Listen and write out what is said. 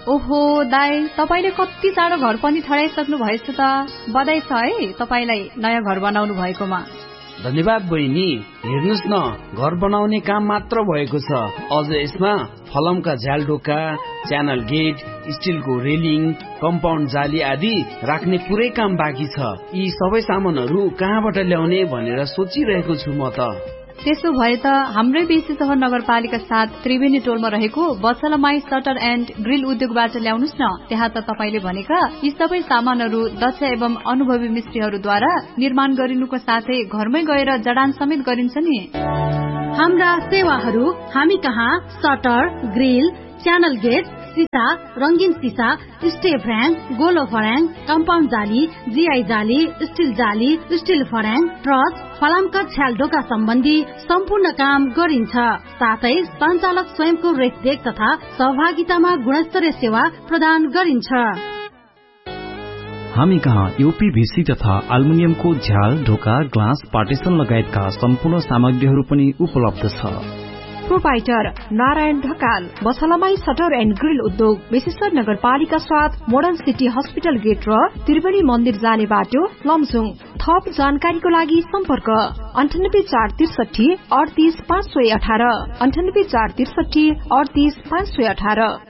ओहो दाइ, तपाईले कति चाँडो घर पनि ठडाइसक्नु भएछ त। बधाई छ है तपाईलाई नयाँ घर बनाउनु भएकोमा। धन्यवाद बहिनी। हेर्नुस् न, घर बनाउने काम मात्र भएको छ, अझ यसमा फलमका झ्यालढोका, च्यानल गेट, स्टिलको रेलिङ, कम्पाउन्ड जाली आदि राख्ने पुरै काम बाँकी छ। यी सबै सामानहरू कहाँबाट ल्याउने भनेर सोचिरहेको छु म त। त्यसो भए त हाम्रै बेसी सहर नगरपालिका 7 त्रिवेणी टोलमा रहेको बछलमाई सटर एन्ड ग्रिल उद्योगबाट ल्याउनुस् न। त्यहाँ त तपाईले भनेका यी सबै सामानहरू दक्ष एवं अनुभवी मिस्त्रीहरूद्वारा निर्माण गरिनुको साथै घरमै गएर जडान समेत गरिन्छ नि। हाम्रा सेवाहरू हामी कहाँ सटर, ग्रिल, च्यानल गेट, सीसा, रंगीन सीसा, स्टेप ह्याङ, गोलो फर्याङ, कम्पाउन्ड जाली, जीआई जाली, स्टिल जाली, स्टिल फर्याङ, ट्रस, फलामका छ्यालढोका सम्बन्धी सम्पूर्ण काम गरिन्छ। साथै सञ्चालक स्वयंको रेखदेख तथा सहभागितामा गुणस्तरीय सेवा प्रदान गरिन्छ। हामी कहाँ यूपीभीसी तथा एल्युमिनियमको झ्याल, ढोका, ग्लास, पार्टिसन लगायतका सम्पूर्ण सामग्रीहरू पनि उपलब्ध छ। Proprietor Narayan Dhakal, बछलमाई shutter and grill उद्योग, विशेषर नगरपालिका 7, मोडर्न सिटी हस्पिटल गेट र त्रिवेणी मन्दिर जाने बाटो, लमजुङ। थप जानकारीको लागि सम्पर्क 98 463 38 518, 98 463 38 518।